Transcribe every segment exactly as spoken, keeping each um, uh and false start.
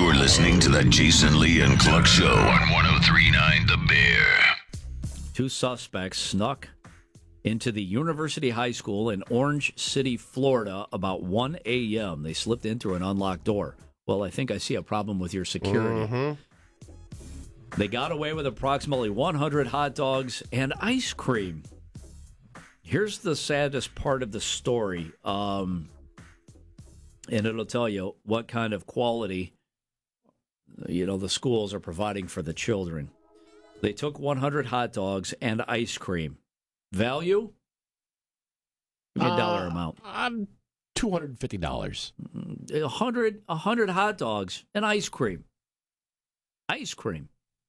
You're listening to the Jason Lee and Cluck Show on one oh three point nine The Bear. Two suspects snuck into the University High School in Orange City, Florida, about one a.m. They slipped in through an unlocked door. Well, I think I see a problem with your security. Mm-hmm. They got away with approximately one hundred hot dogs and ice cream. Here's the saddest part of the story, um, and it'll tell you what kind of quality, you know, the schools are providing for the children. They took one hundred hot dogs and ice cream. Value? Give me a dollar Uh, amount. I'm two hundred fifty dollars. A hundred, a hundred hot dogs and ice cream. Ice cream.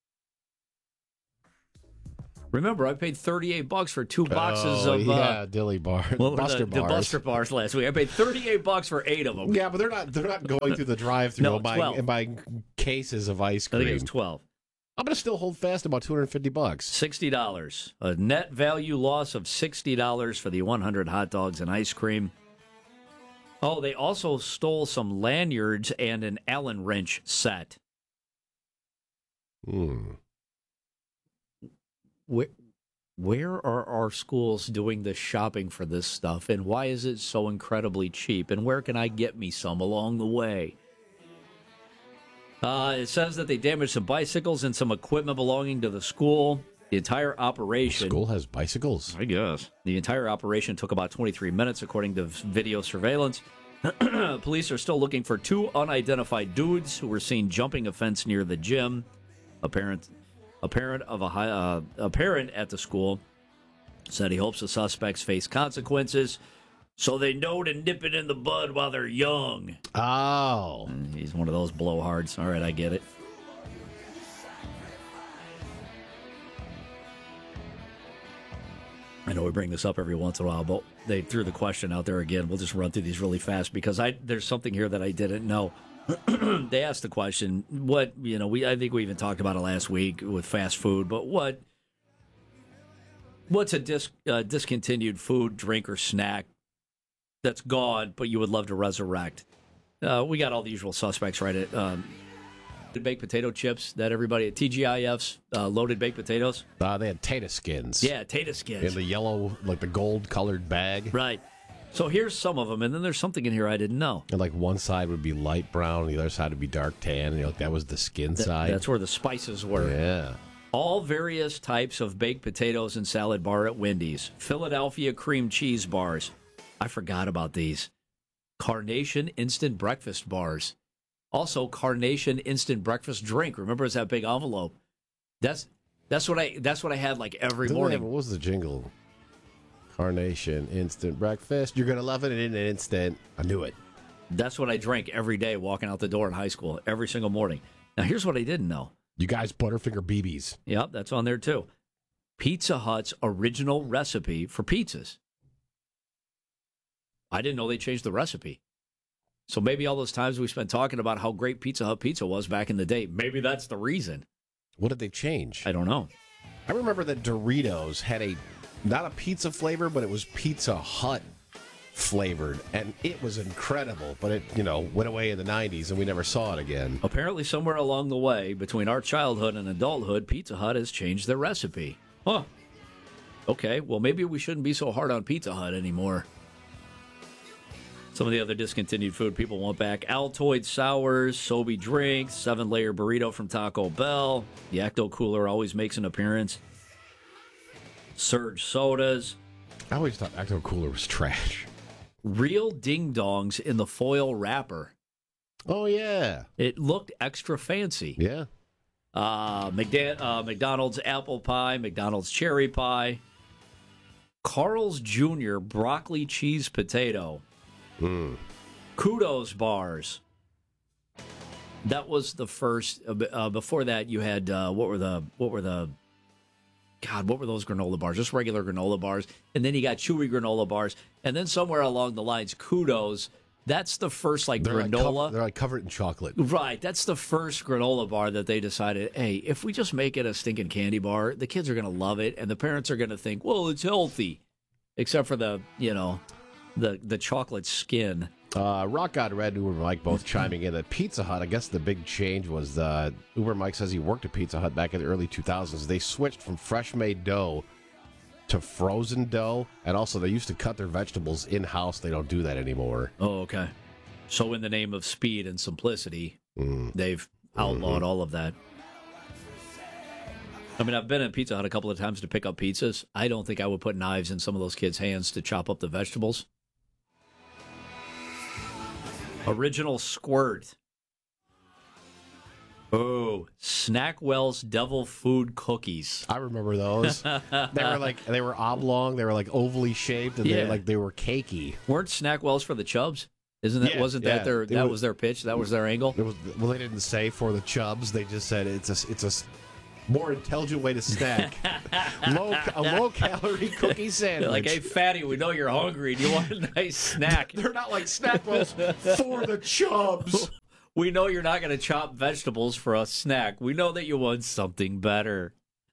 Remember, I paid thirty-eight bucks for two boxes oh, of yeah, uh, dilly bar, what were Buster the, bars. the Buster bars last week. I paid thirty-eight bucks for eight of them. Yeah, but they're not they're not going through the drive-through No, and, buying, twelve. and buying cases of ice I cream. think it was twelve. I'm gonna still hold fast about two hundred fifty bucks. Sixty dollars. A net value loss of sixty dollars for the one hundred hot dogs and ice cream. Oh, they also stole some lanyards and an Allen wrench set. Hmm. Where, where are our schools doing the shopping for this stuff, and why is it so incredibly cheap? And where can I get me some along the way? Uh, it says that they damaged some bicycles and some equipment belonging to the school. The entire operation... School has bicycles? I guess. The entire operation took about twenty-three minutes, according to video surveillance. Police are still looking for two unidentified dudes who were seen jumping a fence near the gym. A parent, a parent of a high, uh, a parent at the school said he hopes the suspects face consequences, so they know to nip it in the bud while they're young. Oh. He's one of those blowhards. All right, I get it. I know we bring this up every once in a while, but they threw the question out there again. We'll just run through these really fast because I there's something here that I didn't know. They asked the question, what, you know, we I think we even talked about it last week with fast food, but what what's a dis, uh, discontinued food, drink, or snack that's gone, but you would love to resurrect? Uh, we got all the usual suspects, right? At, um, baked potato chips that everybody at T G I F's, uh, loaded baked potatoes. Uh, they had tater skins. Yeah, tater skins. In the yellow, like the gold-colored bag. Right. So here's some of them, and then there's something in here I didn't know. And like one side would be light brown, the other side would be dark tan, and you're like, that was the skin Th- side. That's where the spices were. Yeah. All various types of baked potatoes and salad bar at Wendy's. Philadelphia cream cheese bars. I forgot about these. Carnation instant breakfast bars. Also, Carnation instant breakfast drink. Remember, it's that big envelope. That's that's what I that's what I had like every Didn't they morning. have- what was the jingle? Carnation instant breakfast. You're gonna love it in an instant. I knew it. That's what I drank every day walking out the door in high school, every single morning. Now, here's what I didn't know. You guys, Butterfinger B Bs. Yep, that's on there too. Pizza Hut's original recipe for pizzas. I didn't know they changed the recipe. So maybe all those times we spent talking about how great Pizza Hut pizza was back in the day, maybe that's the reason. What did they change? I don't know. I remember that Doritos had a, not a pizza flavor, but it was Pizza Hut flavored, and it was incredible. But it, you know, went away in the nineties, and we never saw it again. Apparently, somewhere along the way, between our childhood and adulthood, Pizza Hut has changed their recipe. Huh. Okay, well, maybe we shouldn't be so hard on Pizza Hut anymore. Some of the other discontinued food people want back. Altoid Sours, Sobe Drinks, seven-layer burrito from Taco Bell. The Ecto Cooler always makes an appearance. Surge Sodas. I always thought Ecto Cooler was trash. Real ding-dongs in the foil wrapper. Oh, yeah. It looked extra fancy. Yeah. Uh, McDa- uh, McDonald's apple pie, McDonald's cherry pie. Carl's Junior broccoli cheese potato. Mm. Kudos bars. That was the first. Uh, before that, you had uh, what were the what were the God? What were those granola bars? Just regular granola bars, and then you got chewy granola bars, and then somewhere along the lines, Kudos. That's the first like They're like granola. cov- they're like covered in chocolate. Right. That's the first granola bar that they decided, hey, if we just make it a stinking candy bar, the kids are going to love it, and the parents are going to think, well, it's healthy, except for the you know. The the chocolate skin. Uh, Rock God Red and Uber Mike both chiming in at Pizza Hut. I guess the big change was uh, Uber Mike says he worked at Pizza Hut back in the early two thousands. They switched from fresh-made dough to frozen dough, and also they used to cut their vegetables in-house. They don't do that anymore. Oh, okay. So in the name of speed and simplicity, mm. they've outlawed mm-hmm. all of that. I mean, I've been at Pizza Hut a couple of times to pick up pizzas. I don't think I would put knives in some of those kids' hands to chop up the vegetables. Original Squirt. Oh, Snackwell's Devil Food Cookies. I remember those. They were like they were oblong. They were like ovally shaped, and yeah. they like they were cakey. Weren't Snackwell's for the Chubs? Isn't that? Yeah, wasn't yeah. that their? That was, was their pitch. That was their angle. It was, well, they didn't say for the Chubs. They just said it's a it's a more intelligent way to snack. low a low calorie cookie sandwich. They're like, hey, fatty, we know you're hungry and you want a nice snack. They're not like Snackwell's for the Chubs. We know you're not going to chop vegetables for a snack. We know that you want something better.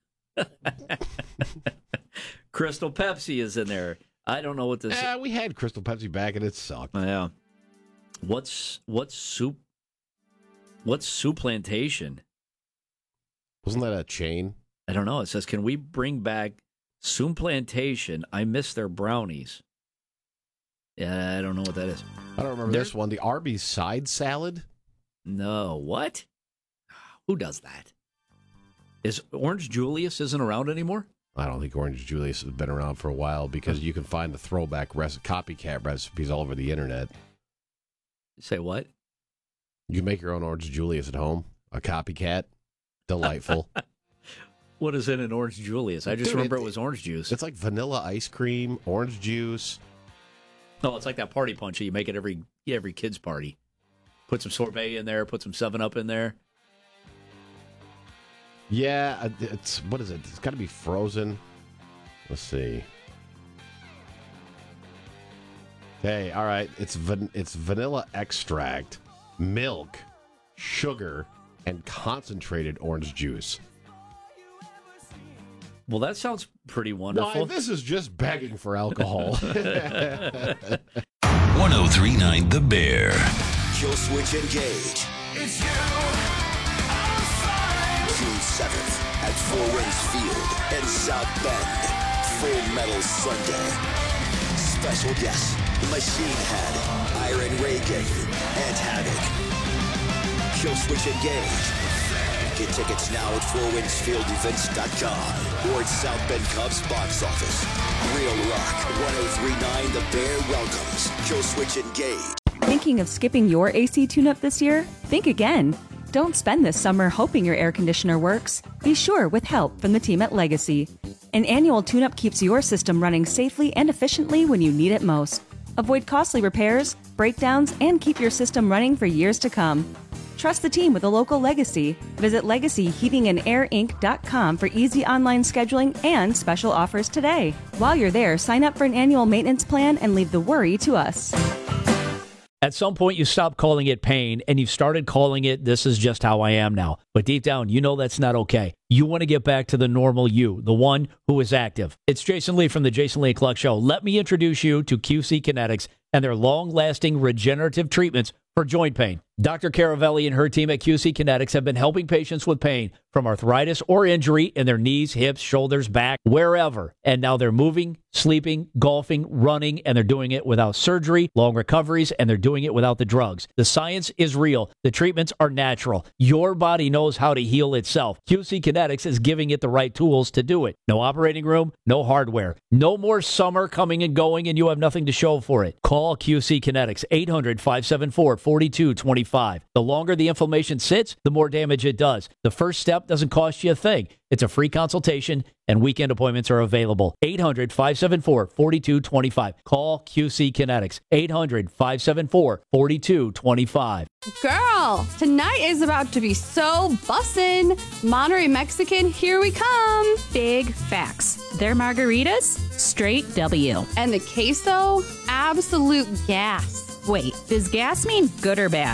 Crystal Pepsi is in there. I don't know what this. Yeah, we had Crystal Pepsi back and it sucked. Yeah. What's what's soup? What's Soup Plantation? Wasn't that a chain? I don't know. It says, can we bring back Soup Plantation? I miss their brownies. Yeah, I don't know what that is. I don't remember They're... this one. The Arby's side salad? No. What? Who does that? Is Orange Julius isn't around anymore? I don't think Orange Julius has been around for a while because you can find the throwback res- copycat recipes all over the internet. Say what? You can make your own Orange Julius at home. A copycat. Delightful. What is in an Orange Julius? I just Dude, remember it, it was orange juice. It's like vanilla ice cream, orange juice. No, it's like that party punch. You make it every every kid's party. Put some sorbet in there. Put some seven up in there. Yeah, it's what is it? It's got to be frozen. Let's see. Hey, all right. It's van- it's vanilla extract, milk, sugar, and concentrated orange juice. Well, that sounds pretty wonderful. Why, this is just begging for alcohol. one oh three point nine The Bear. Kill Switch Engage. It's you. June seventh at Four Winds Field in South Bend. Full Metal Sunday. Special guests: Machine Head, Iron Reagan, and Havoc. Kill Switch Engage. Get tickets now at four winds field events dot com or at South Bend Cubs box office. Real Rock one oh three point nine The Bear welcomes Kill Switch Engage. Thinking of skipping your A C tune-up this year? Think again. Don't spend this summer hoping your air conditioner works. Be sure with help from the team at Legacy. An annual tune-up keeps your system running safely and efficiently when you need it most. Avoid costly repairs, breakdowns, and keep your system running for years to come. Trust the team with a local Legacy. Visit legacy heating and air inc dot com for easy online scheduling and special offers today. While you're there, sign up for an annual maintenance plan and leave the worry to us. At some point, you stopped calling it pain, and you've started calling it, this is just how I am now. But deep down, you know that's not okay. You want to get back to the normal you, the one who is active. It's Jason Lee from the Jason Lee and Cluck Show. Let me introduce you to Q C Kinetics and their long-lasting regenerative treatments for joint pain. Doctor Caravelli and her team at Q C Kinetics have been helping patients with pain from arthritis or injury in their knees, hips, shoulders, back, wherever. And now they're moving, sleeping, golfing, running, and they're doing it without surgery, long recoveries, and they're doing it without the drugs. The science is real. The treatments are natural. Your body knows how to heal itself. Q C Kinetics is giving it the right tools to do it. No operating room, no hardware. No more summer coming and going and you have nothing to show for it. Call Q C Kinetics, eight hundred, five seven four, four two two five. The longer the inflammation sits, the more damage it does. The first step doesn't cost you a thing. It's a free consultation, and weekend appointments are available. eight hundred, five seven four, four two two five. Call Q C Kinetics. eight hundred, five seven four, four two two five. Girl, tonight is about to be so bussin'. Monterey Mexican, here we come. Big facts. Their margaritas, straight W. And the queso, absolute gas. Wait, does gas mean good or bad? I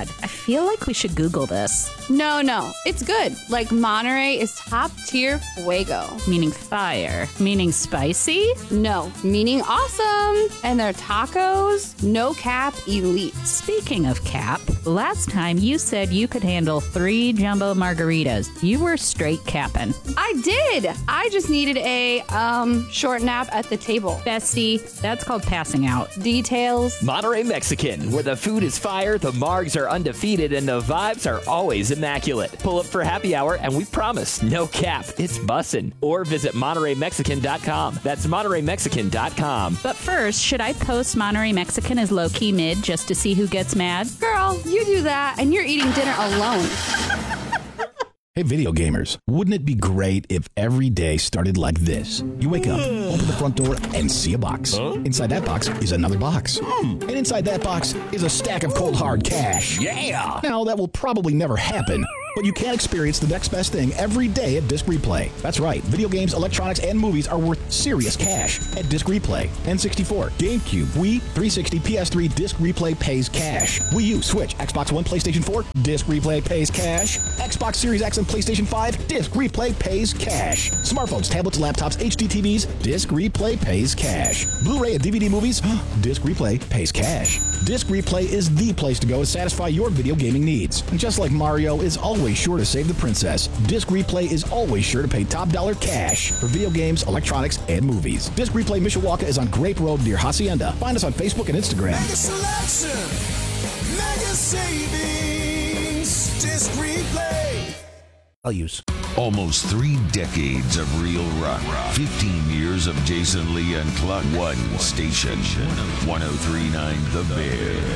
feel like we should Google this. No, no, it's good. Like Monterey is top tier fuego. Meaning fire. Meaning spicy? No, meaning awesome. And their tacos, no cap elite. Speaking of cap, last time you said you could handle three jumbo margaritas. You were straight capping. I did. I just needed a um short nap at the table. Bestie, that's called passing out. Details. Monterey Mexican, where the food is fire, the margs are undefeated, and the vibes are always immaculate. Pull up for happy hour, and we promise, no cap, it's bussin'. Or visit Monterey Mexican dot com. That's Monterey Mexican dot com. But first, should I post Monterey Mexican as low-key mid just to see who gets mad? Girl, you do that, and you're eating dinner alone. Hey, video gamers, wouldn't it be great if every day started like this? You wake up, open the front door, and see a box. Huh? Inside that box is another box. Hmm. And inside that box is a stack of cold hard cash. Yeah! Now, that will probably never happen. But you can experience the next best thing every day at Disc Replay. That's right, video games, electronics, and movies are worth serious cash at Disc Replay. N sixty-four, GameCube, Wii, three sixty, P S three, Disc Replay pays cash. Wii U, Switch, Xbox One, PlayStation four, Disc Replay pays cash. Xbox Series X and PlayStation five, Disc Replay pays cash. Smartphones, tablets, laptops, H D T Vs, Disc Replay pays cash. Blu-ray and D V D movies, Disc Replay pays cash. Disc Replay is the place to go to satisfy your video gaming needs. And just like Mario is always sure to save the princess, Disc Replay is always sure to pay top dollar cash for video games, electronics, and movies. Disc Replay Mishawaka is on Grape Road near Hacienda. Find us on Facebook and Instagram. Mega selection, mega savings, Disc Replay. I'll use. Almost three decades of real rock. fifteen years of Jason Lee and Cluck. One station. one oh three point nine The Bear.